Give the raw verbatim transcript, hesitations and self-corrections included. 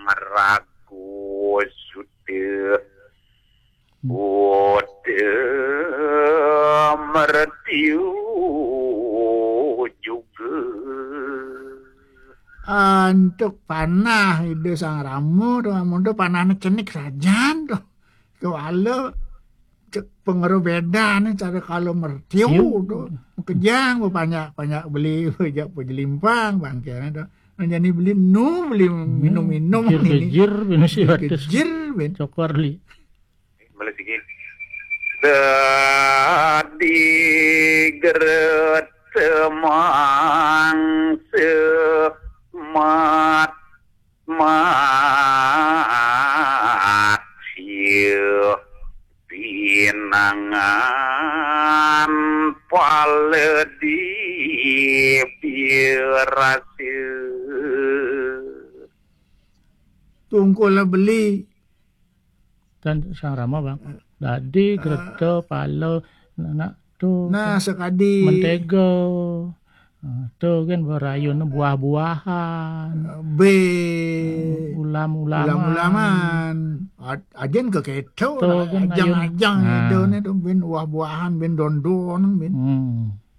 meragu sudah udah mertiu juga. Untuk panah itu sang ramu tuh amun panahnya cenik sajan tuh. Kalau cek pengaruh beda nih cara kalau mertiu tuh kejang banyak banyak beli banyak beli limpang bangkian tuh jadi beli nu beli minum-minum ini gejir bini sih gejir ben cokor li Mulai sikit. Tadi geret semang semat mat siu pinangan paledi birasiu tungkulah beli kan sang rama bang dadi gredo palo nak tu nah sekadi mentega tu kan berayun buah-buahan B ulam-ulaman ulam-ulaman ajen ke keto kan ajang-ajang ayun. itu nih tuh bin buah-buahan bin don-don bin hmm.